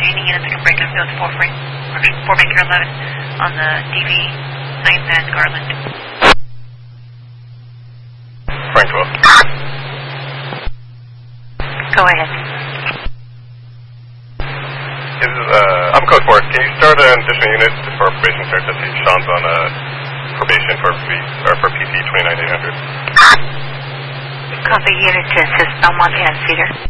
remaining units that can break up field 4 Baker 11 on the DV 9th and Garland. Frank 12. Go ahead. I'm Code 4. Can you start an additional unit for probation search? I see Sean's on probation for PT 29800. Copy unit to assist Belmont and Cedar.